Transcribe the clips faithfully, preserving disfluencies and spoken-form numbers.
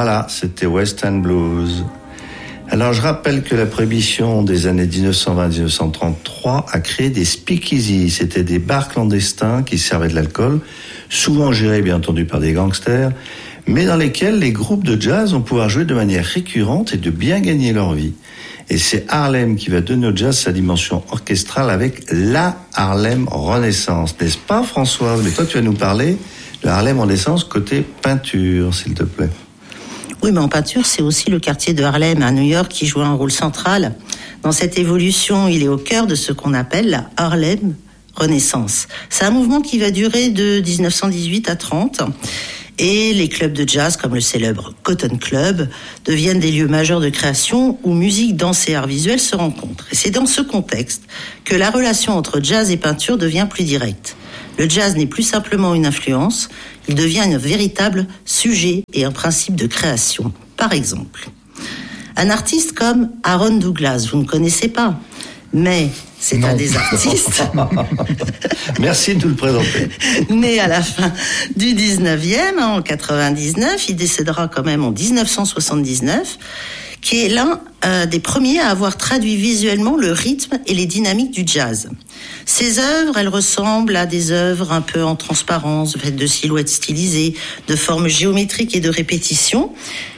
Voilà, c'était West End Blues. Alors je rappelle que la prohibition des années dix-neuf cent vingt à dix-neuf cent trente-trois a créé des speakeasy. C'était des bars clandestins qui servaient de l'alcool, souvent gérés bien entendu par des gangsters, mais dans lesquels les groupes de jazz vont pouvoir jouer de manière récurrente et de bien gagner leur vie. Et c'est Harlem qui va donner au jazz sa dimension orchestrale avec la Harlem Renaissance. N'est-ce pas, Françoise? Mais toi, tu vas nous parler de Harlem Renaissance côté peinture, s'il te plaît. Oui, mais en peinture, c'est aussi le quartier de Harlem à New York qui joue un rôle central. Dans cette évolution, il est au cœur de ce qu'on appelle la Harlem Renaissance. C'est un mouvement qui va durer de dix-neuf cent dix-huit à trente. Et les clubs de jazz, comme le célèbre Cotton Club, deviennent des lieux majeurs de création où musique, danse et art visuel se rencontrent. Et c'est dans ce contexte que la relation entre jazz et peinture devient plus directe. Le jazz n'est plus simplement une influence, il devient un véritable sujet et un principe de création. Par exemple, un artiste comme Aaron Douglas, vous ne connaissez pas, mais c'est non. un des artistes. Merci de nous le présenter. Né à la fin du dix-neuvième, en quatre-vingt-dix-neuf, il décédera quand même en dix-neuf cent soixante-dix-neuf, qui est l'un euh, des premiers à avoir traduit visuellement le rythme et les dynamiques du jazz. Ses œuvres, elles ressemblent à des œuvres un peu en transparence, faites de silhouettes stylisées, de formes géométriques et de répétitions,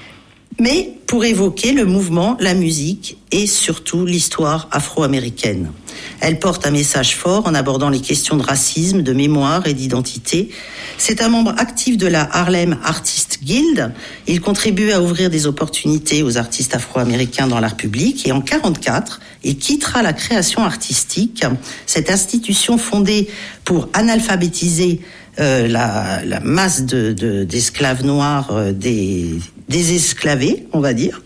mais pour évoquer le mouvement, la musique et surtout l'histoire afro-américaine. Elle porte un message fort en abordant les questions de racisme, de mémoire et d'identité. C'est un membre actif de la Harlem Artist Guild. Il contribue à ouvrir des opportunités aux artistes afro-américains dans l'art public. Et en quarante-quatre, il quittera la création artistique, cette institution fondée pour analphabétiser euh, la, la masse de, de, d'esclaves noirs, euh, des, des esclavés, on va dire,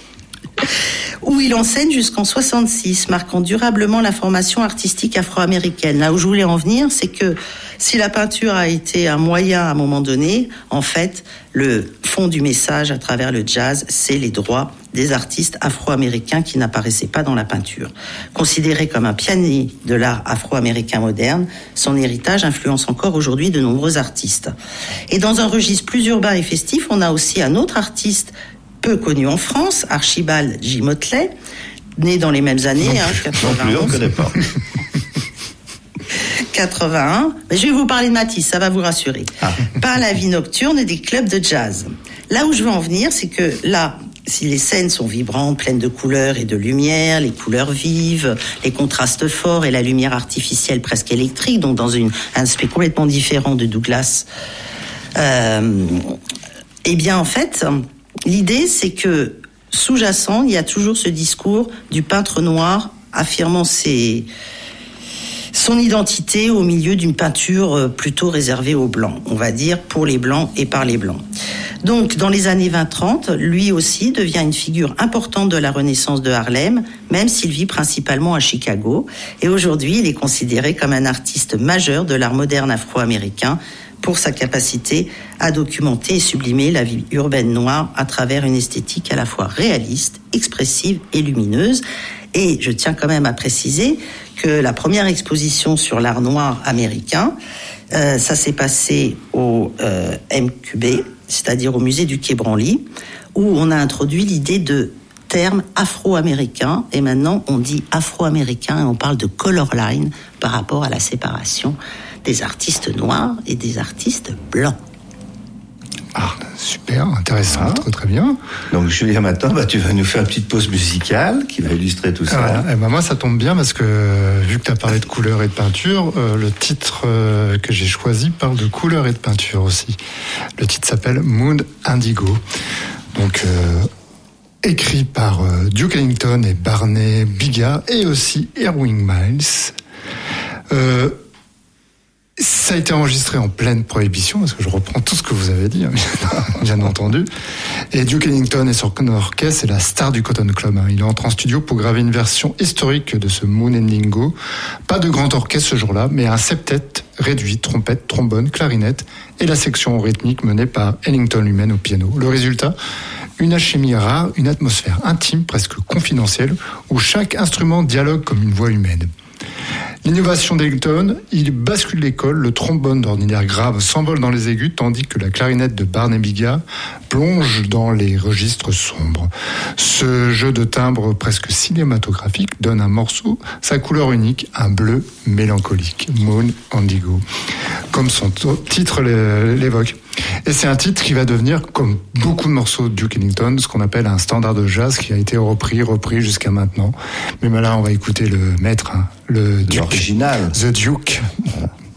où il enseigne jusqu'en soixante-six, marquant durablement la formation artistique afro-américaine. Là où je voulais en venir, c'est que si la peinture a été un moyen à un moment donné, en fait, le fond du message à travers le jazz, c'est les droits des artistes afro-américains qui n'apparaissaient pas dans la peinture. Considéré comme un pionnier de l'art afro-américain moderne, son héritage influence encore aujourd'hui de nombreux artistes. Et dans un registre plus urbain et festif, on a aussi un autre artiste peu connu en France, Archibald J. Motley, né dans les mêmes années, hein, quatre-vingt-onze. Non plus, on ne connaît pas. quatre-vingt-un. Mais je vais vous parler de Matisse, ça va vous rassurer. Ah. Par la vie nocturne et des clubs de jazz. Là où je veux en venir, c'est que là, si les scènes sont vibrantes, pleines de couleurs et de lumière, les couleurs vives, les contrastes forts et la lumière artificielle presque électrique, donc dans une, un aspect complètement différent de Douglas, euh, eh bien, en fait, l'idée, c'est que, sous-jacent, il y a toujours ce discours du peintre noir affirmant ses, son identité au milieu d'une peinture plutôt réservée aux blancs, on va dire, pour les blancs et par les blancs. Donc, dans les années vingt trente, lui aussi devient une figure importante de la Renaissance de Harlem, même s'il vit principalement à Chicago. Et aujourd'hui, il est considéré comme un artiste majeur de l'art moderne afro-américain, pour sa capacité à documenter et sublimer la vie urbaine noire à travers une esthétique à la fois réaliste, expressive et lumineuse. Et je tiens quand même à préciser que la première exposition sur l'art noir américain, euh, ça s'est passé au euh, M Q B, c'est-à-dire au musée du Quai Branly, où on a introduit l'idée de terme afro-américain, et maintenant on dit afro-américain et on parle de color line par rapport à la séparation des artistes noirs et des artistes blancs. Ah, super, intéressant, ah. très très bien. Donc Julien, maintenant, bah, tu vas nous faire une petite pause musicale qui va illustrer tout ça. Ah, et bah, moi, ça tombe bien parce que, vu que tu as parlé de couleur et de peinture, euh, le titre euh, que j'ai choisi parle de couleur et de peinture aussi. Le titre s'appelle Mood Indigo. Donc, euh, écrit par euh, Duke Ellington et Barney Bigard et aussi Erwin Miles. Euh, Ça a été enregistré en pleine prohibition, parce que je reprends tout ce que vous avez dit, bien entendu. Et Duke Ellington et son orchestre, c'est la star du Cotton Club. Il entre en studio pour graver une version historique de ce Moon Indigo. Pas de grand orchestre ce jour-là, mais un septet réduit, trompette, trombone, clarinette, et la section rythmique menée par Ellington lui-même au piano. Le résultat, une alchimie rare, une atmosphère intime, presque confidentielle, où chaque instrument dialogue comme une voix humaine. L'innovation d'Ellington, il bascule l'école, le trombone d'ordinaire grave s'envole dans les aigus, tandis que la clarinette de Barney Biga plonge dans les registres sombres. Ce jeu de timbres presque cinématographique donne un morceau sa couleur unique, un bleu mélancolique, Moon Indigo, comme son titre l'évoque. Et c'est un titre qui va devenir, comme beaucoup de morceaux de Duke Ellington, ce qu'on appelle un standard de jazz qui a été repris, repris jusqu'à maintenant. Mais là, on va écouter le maître, hein, le Duke. L'original. The Duke. Voilà.